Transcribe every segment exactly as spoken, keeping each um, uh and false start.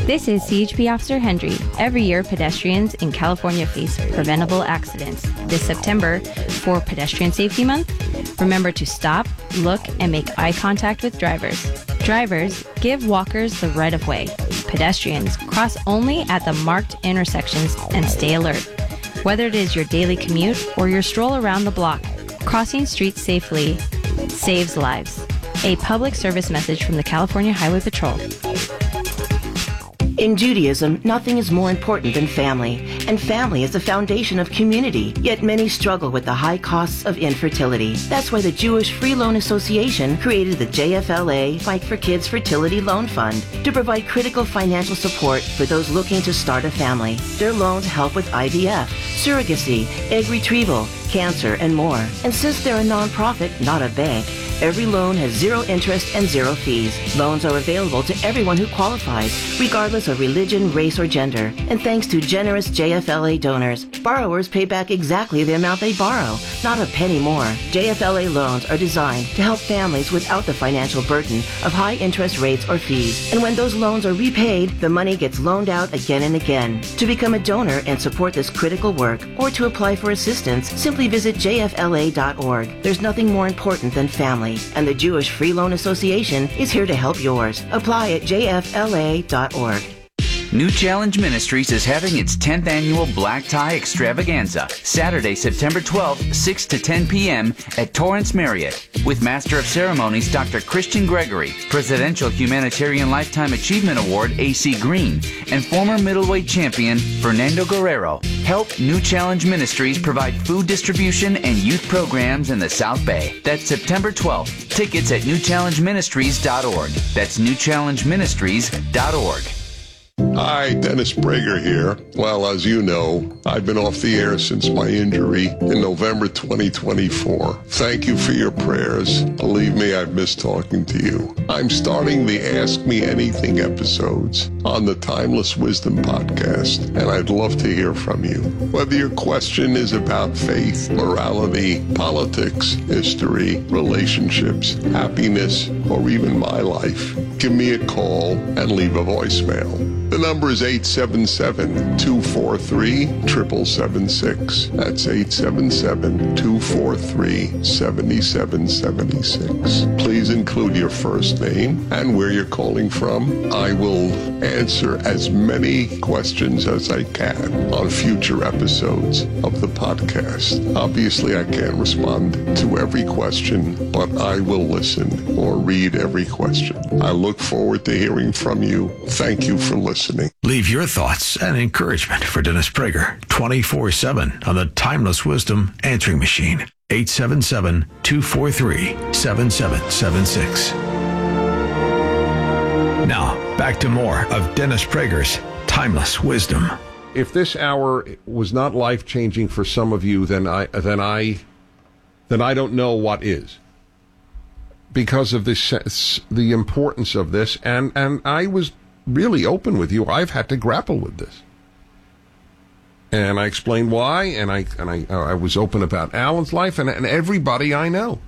This is C H P Officer Hendry. Every year, pedestrians in California face preventable accidents. This September, for Pedestrian Safety Month, remember to stop, look, and make eye contact with drivers. Drivers, give walkers the right of way. Pedestrians, cross only at the marked intersections and stay alert. Whether it is your daily commute or your stroll around the block, crossing streets safely saves lives. A public service message from the California Highway Patrol. In Judaism, nothing is more important than family, and family is the foundation of community, yet many struggle with the high costs of infertility. That's why the Jewish Free Loan Association created the J F L A Fight for Kids Fertility Loan Fund to provide critical financial support for those looking to start a family. Their loans help with I V F, surrogacy, egg retrieval, cancer, and more. And since they're a nonprofit, not a bank, every loan has zero interest and zero fees. Loans are available to everyone who qualifies, regardless of religion, race, or gender. And thanks to generous J F L A donors, borrowers pay back exactly the amount they borrow, not a penny more. J F L A loans are designed to help families without the financial burden of high interest rates or fees. And when those loans are repaid, the money gets loaned out again and again. To become a donor and support this critical work, or to apply for assistance, simply visit J F L A dot org. There's nothing more important than family, and the Jewish Free Loan Association is here to help yours. Apply at J F L A dot org. New Challenge Ministries is having its tenth annual Black Tie Extravaganza, Saturday, September twelfth, six to ten p.m. at Torrance Marriott, with Master of Ceremonies Doctor Christian Gregory, Presidential Humanitarian Lifetime Achievement Award A C Green, and former middleweight champion Fernando Guerrero. Help New Challenge Ministries provide food distribution and youth programs in the South Bay. That's September twelfth. Tickets at new challenge ministries dot org. That's new challenge ministries dot org. Hi, Dennis Prager here. Well, as you know, I've been off the air since my injury in November twenty twenty-four. Thank you for your prayers. Believe me, I've missed talking to you. I'm starting the Ask Me Anything episodes on the Timeless Wisdom podcast, and I'd love to hear from you. Whether your question is about faith, morality, politics, history, relationships, happiness, or even my life, give me a call and leave a voicemail. The number is eight seven seven, two four three, seven seven seven six. That's eight seven seven, two four three, seven seven seven six. Please include your first name and where you're calling from. I will answer as many questions as I can on future episodes of the podcast. Obviously, I can't respond to every question, but I will listen or read every question. I look forward to hearing from you. Thank you for listening. Leave your thoughts and encouragement for Dennis Prager twenty-four seven on the Timeless Wisdom answering machine. eight seven seven, two four three, seven seven seven six. Now, back to more of Dennis Prager's Timeless Wisdom. If this hour was not life-changing for some of you, then I then I then I don't know what is. Because of this, the importance of this, and and I was really open with you. I've had to grapple with this, and I explained why, and I and I I was open about Alan's life and, and everybody I know.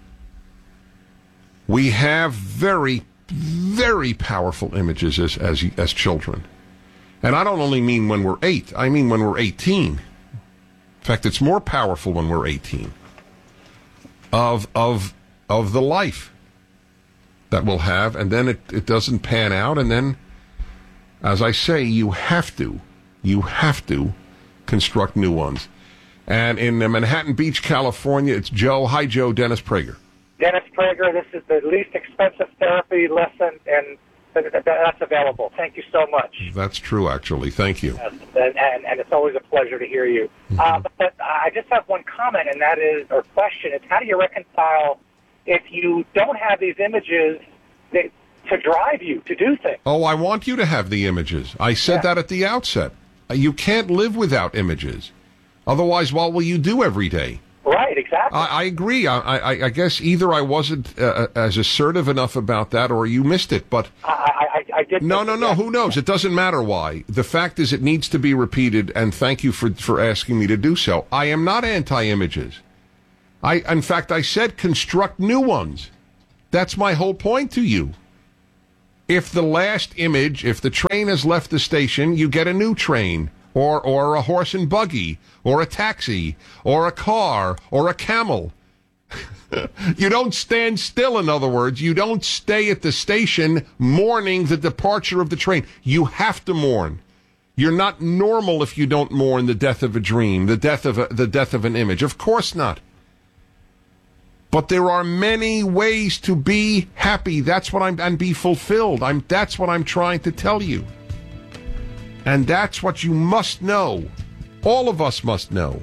We have very, very powerful images as as as children, and I don't only mean when we're eight. I mean when we're eighteen. In fact, it's more powerful when we're eighteen. Of of of the life that we'll have, and then it, it doesn't pan out, and then. As I say, you have to, you have to construct new ones. And in Manhattan Beach, California, it's Joe. Hi, Joe. Dennis Prager. Dennis Prager, this is the least expensive therapy lesson, and that's available. Thank you so much. That's true, actually. Thank you. Yes, and, and, and it's always a pleasure to hear you. Mm-hmm. Uh, but, but I just have one comment, and that is, or question, is how do you reconcile if you don't have these images that to drive you to do things? Oh, I want you to have the images. I said yeah. that at the outset. You can't live without images. Otherwise, what will you do every day? Right, exactly. I, I agree. I, I, I guess either I wasn't uh, as assertive enough about that or you missed it. But I, I, I did. No, no, no. Who knows? It doesn't matter why. The fact is it needs to be repeated, and thank you for, for asking me to do so. I am not anti-images. I, in fact, I said construct new ones. That's my whole point to you. If the last image, if the train has left the station, you get a new train, or or a horse and buggy, or a taxi, or a car, or a camel. You don't stand still, in other words. You don't stay at the station mourning the departure of the train. You have to mourn. You're not normal if you don't mourn the death of a dream, the death of a, the death of an image. Of course not. But there are many ways to be happy. That's what I'm, and be fulfilled. I'm, that's what I'm trying to tell you. And that's what you must know. All of us must know.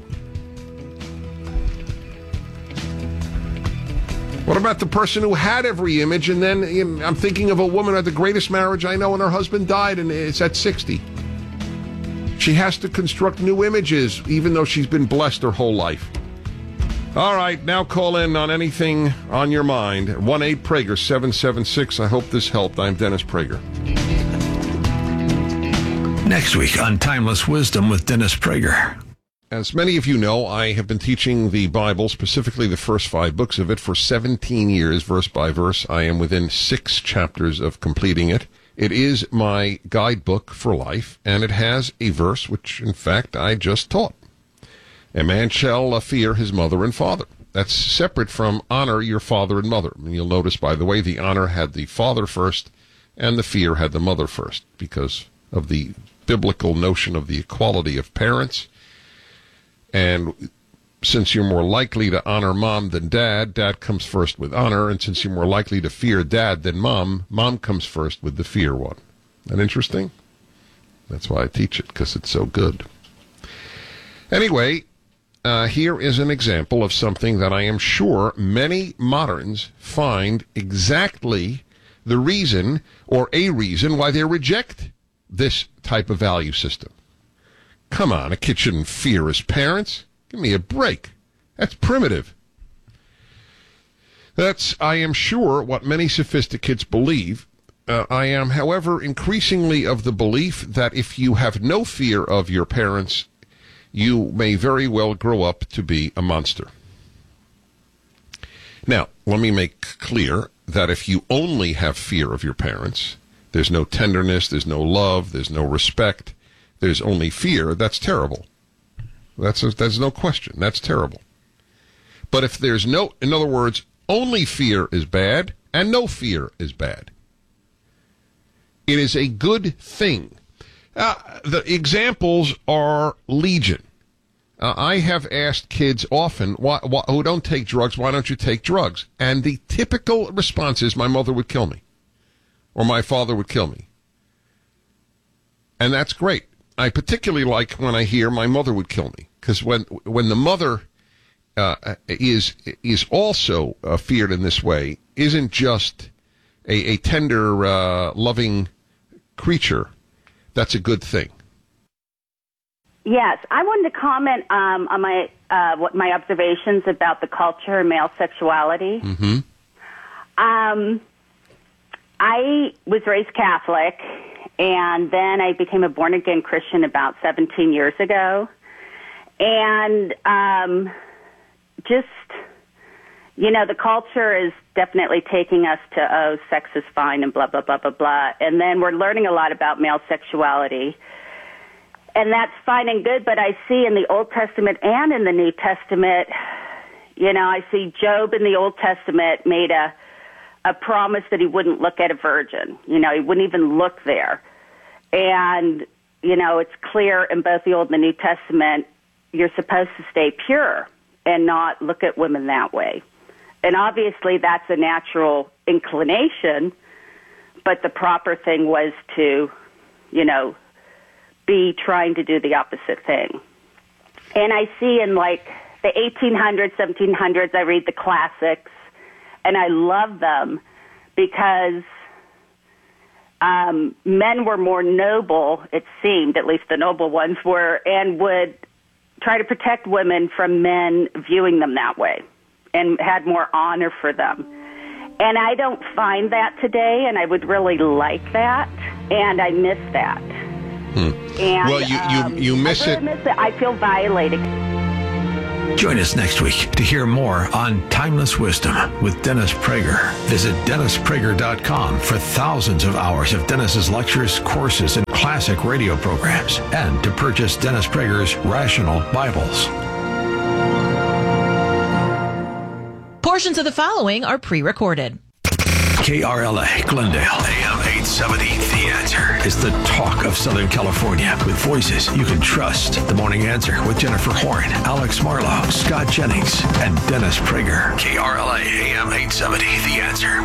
What about the person who had every image, and then you know, I'm thinking of a woman who had the greatest marriage I know, and her husband died, and it's at sixty. She has to construct new images, even though she's been blessed her whole life. All right, now call in on anything on your mind. one eight Prager seven seven six. I hope this helped. I'm Dennis Prager. Next week on Timeless Wisdom with Dennis Prager. As many of you know, I have been teaching the Bible, specifically the first five books of it, for seventeen years, verse by verse. I am within six chapters of completing it. It is my guidebook for life, and it has a verse which, in fact, I just taught. A man shall fear his mother and father. That's separate from honor your father and mother. And you'll notice, by the way, the honor had the father first, and the fear had the mother first, because of the biblical notion of the equality of parents. And since you're more likely to honor mom than dad, dad comes first with honor. And since you're more likely to fear dad than mom, mom comes first with the fear one. Isn't that interesting? That's why I teach it, because it's so good. Anyway, uh, here is an example of something that I am sure many moderns find exactly the reason, or a reason, why they reject this type of value system. Come on, a kid shouldn't fear his parents. Give me a break. That's primitive. That's, I am sure, what many sophisticates believe. Uh, I am, however, increasingly of the belief that if you have no fear of your parents, you may very well grow up to be a monster. Now, let me make clear that if you only have fear of your parents, there's no tenderness, there's no love, there's no respect, there's only fear, that's terrible. That's a, there's no question. That's terrible. But if there's no, in other words, only fear is bad and no fear is bad. It is a good thing. Uh, the examples are legion. Uh, I have asked kids often why, why, who don't take drugs, why don't you take drugs? And the typical response is, my mother would kill me, or my father would kill me. And that's great. I particularly like when I hear my mother would kill me, because when when the mother uh, is is also uh, feared in this way, isn't just a, a tender, uh, loving creature. That's a good thing. Yes, I wanted to comment um, on my uh, what my observations about the culture of male sexuality. Mm-hmm. Um, I was raised Catholic. And then I became a born-again Christian about seventeen years ago. And um, just, you know, the culture is definitely taking us to, oh, sex is fine and blah, blah, blah, blah, blah. And then we're learning a lot about male sexuality. And that's fine and good, but I see in the Old Testament and in the New Testament, you know, I see Job in the Old Testament made a a promise that he wouldn't look at a virgin. You know, he wouldn't even look there. And, you know, it's clear in both the Old and the New Testament, you're supposed to stay pure and not look at women that way. And obviously that's a natural inclination, but the proper thing was to, you know, be trying to do the opposite thing. And I see in, like, the eighteen hundreds, seventeen hundreds, I read the classics, and I love them because um, men were more noble, it seemed, at least the noble ones were, and would try to protect women from men viewing them that way and had more honor for them. And I don't find that today, and I would really like that, and I miss that. Hmm. And, well, you, you, um, you miss I really it. miss it. I feel violated. Join us next week to hear more on Timeless Wisdom with Dennis Prager. Visit dennis prager dot com for thousands of hours of Dennis's lectures, courses, and classic radio programs, and to purchase Dennis Prager's Rational Bibles. Portions of the following are pre-recorded. K R L A, Glendale, A M eight seventy. The Answer is the talk of Southern California with voices you can trust. The Morning Answer with Jennifer Horn, Alex Marlowe, Scott Jennings, and Dennis Prager. K R L A, A M eight seventy. The Answer.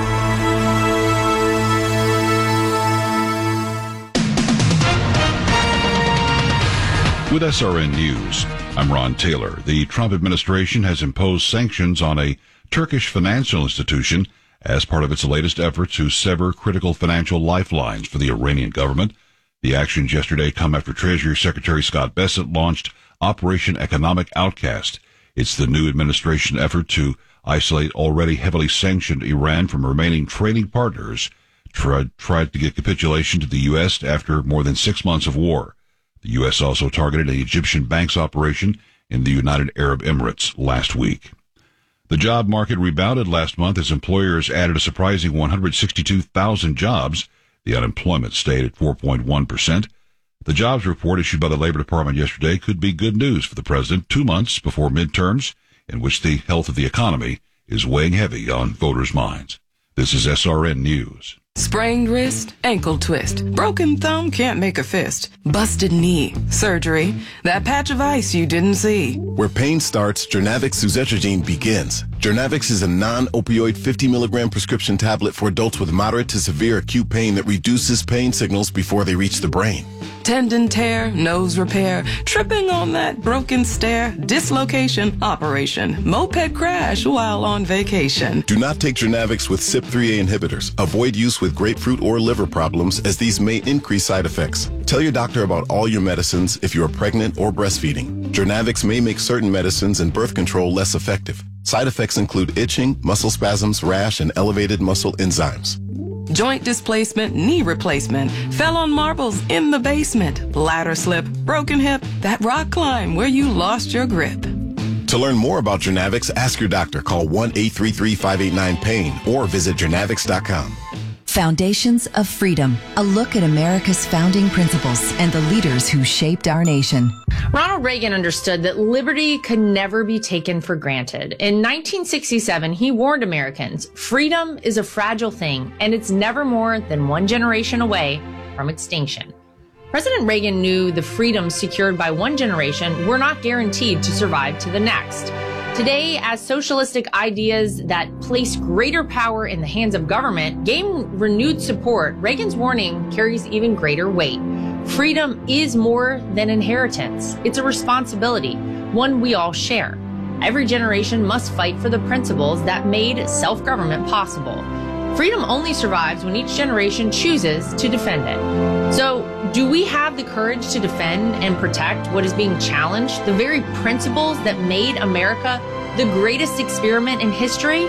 With S R N News, I'm Ron Taylor. The Trump administration has imposed sanctions on a Turkish financial institution as part of its latest effort to sever critical financial lifelines for the Iranian government. The actions yesterday come after Treasury Secretary Scott Bessent launched Operation Economic Outcast. It's the new administration effort to isolate already heavily sanctioned Iran from remaining trading partners, tried, tried to get capitulation to the U S after more than six months of war. The U S also targeted an Egyptian bank's operation in the United Arab Emirates last week. The job market rebounded last month as employers added a surprising one hundred sixty-two thousand jobs. The unemployment stayed at four point one percent. The jobs report issued by the Labor Department yesterday could be good news for the president two months before midterms, in which the health of the economy is weighing heavy on voters' minds. This is S R N News. Sprained wrist, ankle twist, broken thumb, can't make a fist, busted knee, surgery, that patch of ice you didn't see. Where pain starts, Journavx suzetrigine begins. Journavx is a non-opioid fifty milligram prescription tablet for adults with moderate to severe acute pain that reduces pain signals before they reach the brain. Tendon tear, nose repair, tripping on that broken stair, dislocation, operation, moped crash while on vacation. Do not take Journavx with C Y P three A inhibitors. Avoid use with grapefruit or liver problems, as these may increase side effects. Tell your doctor about all your medicines if you are pregnant or breastfeeding. Journavx may make certain medicines and birth control less effective. Side effects include itching, muscle spasms, rash, and elevated muscle enzymes. Joint displacement, knee replacement, fell on marbles in the basement, ladder slip, broken hip, that rock climb where you lost your grip. To learn more about Journavx, ask your doctor. Call one eight three three, five eight nine, pain or visit journavx dot com. Foundations of Freedom, a look at America's founding principles and the leaders who shaped our nation. Ronald Reagan understood that liberty could never be taken for granted. In nineteen sixty-seven, he warned Americans, freedom is a fragile thing, and it's never more than one generation away from extinction. President Reagan knew the freedoms secured by one generation were not guaranteed to survive to the next. Today, as socialistic ideas that place greater power in the hands of government gain renewed support, Reagan's warning carries even greater weight. Freedom is more than inheritance. It's a responsibility, one we all share. Every generation must fight for the principles that made self-government possible. Freedom only survives when each generation chooses to defend it. So, do we have the courage to defend and protect what is being challenged, the very principles that made America the greatest experiment in history?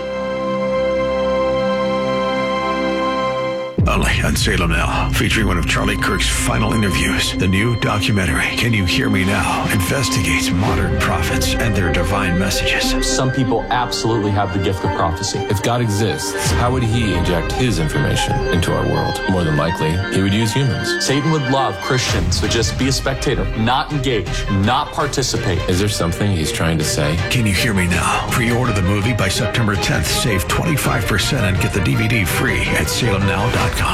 Only on Salem Now, featuring one of Charlie Kirk's final interviews. The new documentary, Can You Hear Me Now?, investigates modern prophets and their divine messages. Some people absolutely have the gift of prophecy. If God exists, how would he inject his information into our world? More than likely, he would use humans. Satan would love Christians to just be a spectator, not engage, not participate. Is there something he's trying to say? Can You Hear Me Now? Pre-order the movie by September tenth. Save twenty-five percent and get the D V D free at salem now dot com.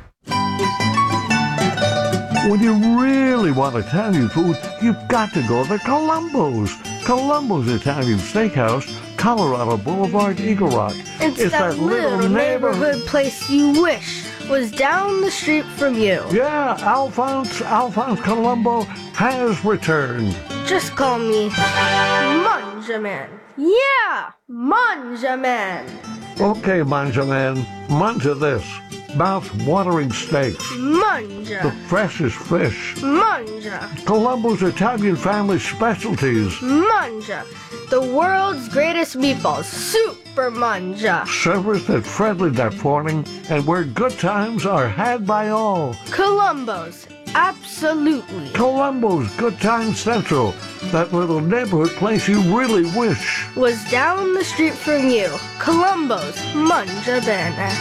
When you really want Italian food, you've got to go to Columbo's. Columbo's Italian Steakhouse, Colorado Boulevard, Eagle Rock. It's, it's that, that little, little neighborhood, neighborhood place you wish was down the street from you. Yeah, Alphonse, Alphonse Columbo has returned. Just call me Manjaman. Yeah, Manjaman. Okay, Manjaman, manja this. Mouth-watering steaks. Manja. The freshest fish. Manja. Columbo's Italian family specialties. Manja. The world's greatest meatballs. Super Manja. Serviced at friendly that morning and where good times are had by all. Columbo's Absolutely. Columbo's Good Time Central, that little neighborhood place you really wish was down the street from you. Columbo's Mangia Bene.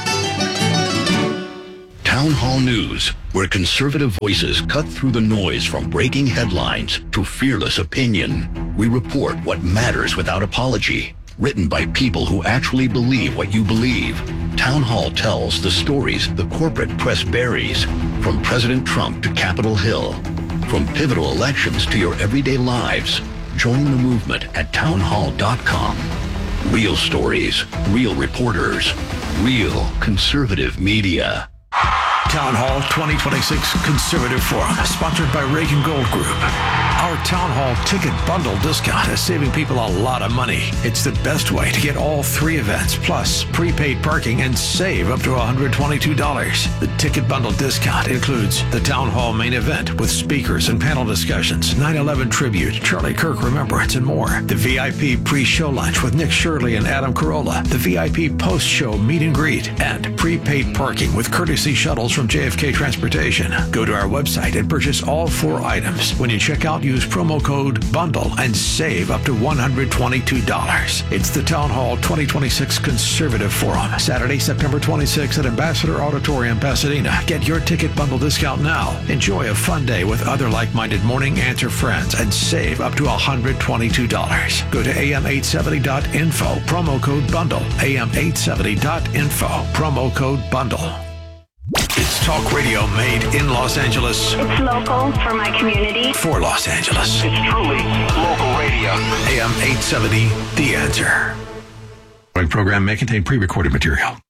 Town Hall News, where conservative voices cut through the noise from breaking headlines to fearless opinion. We report what matters without apology. Written by people who actually believe what you believe. Town Hall tells the stories the corporate press buries, from President Trump to Capitol Hill, from pivotal elections to your everyday lives. Join the movement at town hall dot com. Real stories, real reporters, real conservative media. Town Hall twenty twenty-six Conservative Forum, sponsored by Reagan Gold Group. Our Town Hall ticket bundle discount is saving people a lot of money. It's the best way to get all three events, plus prepaid parking, and save up to one hundred twenty-two dollars. The ticket bundle discount includes the Town Hall main event with speakers and panel discussions, nine eleven tribute, Charlie Kirk Remembrance, and more. The V I P pre-show lunch with Nick Shirley and Adam Carolla. The V I P post-show meet and greet. And prepaid parking with courtesy shuttles from J F K Transportation. Go to our website and purchase all four items. When you check out, use promo code BUNDLE and save up to one hundred twenty-two dollars. It's the Town Hall twenty twenty-six Conservative Forum, Saturday, September twenty-sixth at Ambassador Auditorium, Pasadena. Get your ticket bundle discount now. Enjoy a fun day with other like-minded Morning Answer friends and save up to one hundred twenty-two dollars. Go to A M eight seventy dot info, promo code BUNDLE. A M eight seventy dot info, promo code BUNDLE. It's talk radio made in Los Angeles. It's local for my community. For Los Angeles. It's truly local radio. A M eight seventy, The Answer. The program may contain pre-recorded material.